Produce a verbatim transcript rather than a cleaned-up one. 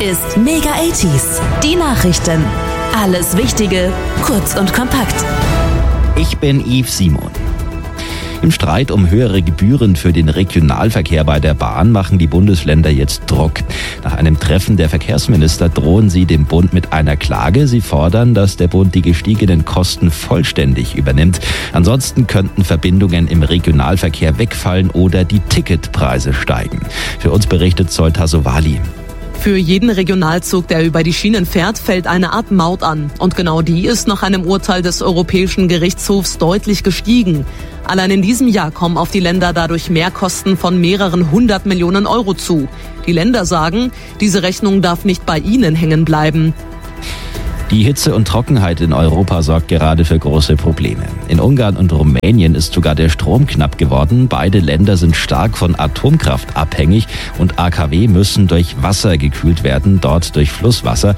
ist Mega achtziger. Die Nachrichten. Alles Wichtige, kurz und kompakt. Ich bin Yves Simon. Im Streit um höhere Gebühren für den Regionalverkehr bei der Bahn machen die Bundesländer jetzt Druck. Nach einem Treffen der Verkehrsminister drohen sie dem Bund mit einer Klage. Sie fordern, dass der Bund die gestiegenen Kosten vollständig übernimmt. Ansonsten könnten Verbindungen im Regionalverkehr wegfallen oder die Ticketpreise steigen. Für uns berichtet Sol Tassovali. Für jeden Regionalzug, der über die Schienen fährt, fällt eine Art Maut an. Und genau die ist nach einem Urteil des Europäischen Gerichtshofs deutlich gestiegen. Allein in diesem Jahr kommen auf die Länder dadurch Mehrkosten von mehreren hundert Millionen Euro zu. Die Länder sagen, diese Rechnung darf nicht bei ihnen hängen bleiben. Die Hitze und Trockenheit in Europa sorgt gerade für große Probleme. In Ungarn und Rumänien ist sogar der Strom knapp geworden. Beide Länder sind stark von Atomkraft abhängig und A K W müssen durch Wasser gekühlt werden, dort durch Flusswasser.